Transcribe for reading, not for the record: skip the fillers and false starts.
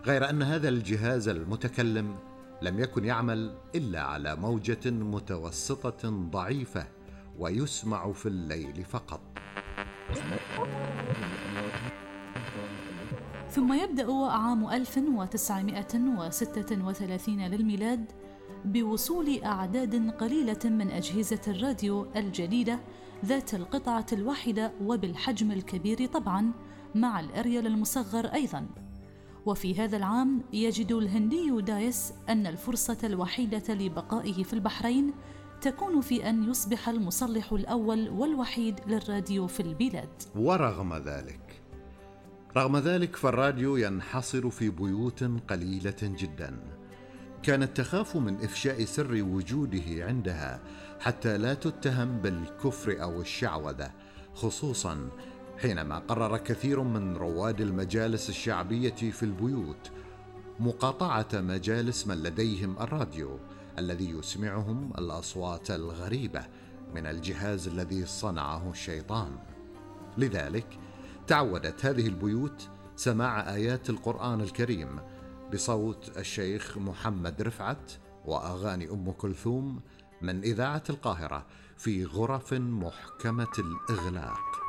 غير أن هذا الجهاز المتكلم لم يكن يعمل إلا على موجة متوسطة ضعيفة ويسمع في الليل فقط. ثم يبدأ عام 1936 للميلاد بوصول أعداد قليلة من أجهزة الراديو الجديدة ذات القطعة الواحدة وبالحجم الكبير طبعاً، مع الأريال المصغر أيضاً. وفي هذا العام يجد الهندي دايس أن الفرصة الوحيدة لبقائه في البحرين تكون في أن يصبح المصلح الأول والوحيد للراديو في البلاد. ورغم ذلك فالراديو ينحصر في بيوت قليلة جدا. كانت تخاف من إفشاء سر وجوده عندها حتى لا تتهم بالكفر أو الشعوذة، خصوصا حينما قرر كثير من رواد المجالس الشعبية في البيوت مقاطعة مجالس من لديهم الراديو الذي يسمعهم الأصوات الغريبة من الجهاز الذي صنعه الشيطان. لذلك تعودت هذه البيوت سماع آيات القرآن الكريم بصوت الشيخ محمد رفعت وأغاني أم كلثوم من إذاعة القاهرة في غرف محكمة الإغلاق.